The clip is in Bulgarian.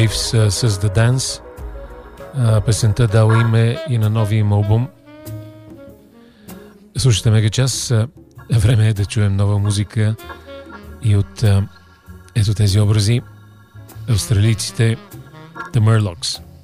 Waves с The Dance. Песента дала име и на новия им албум. Слушайте Мегачас. Време е да чуем нова музика и от ето тези образи. Австралийците The Murlocs.